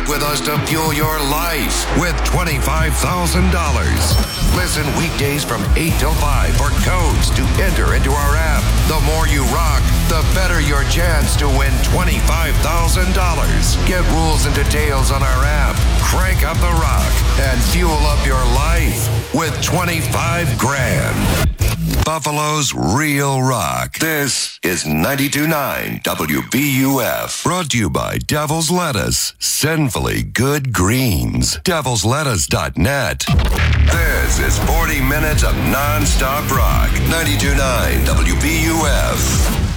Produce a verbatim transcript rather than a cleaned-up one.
with us to fuel your life with twenty-five thousand dollars. Listen weekdays from eight till five for codes to enter into our app. The more you rock, the better your chance to win twenty-five thousand dollars. Get rules and details on our app. Crank up the rock and fuel up your life with twenty-five grand. Buffalo's Real Rock. This is ninety-two point nine W B U F. Brought to you by Devil's Lettuce. Sinfully good greens. devils lettuce dot net. This is forty minutes of non-stop rock. ninety-two point nine W B U F.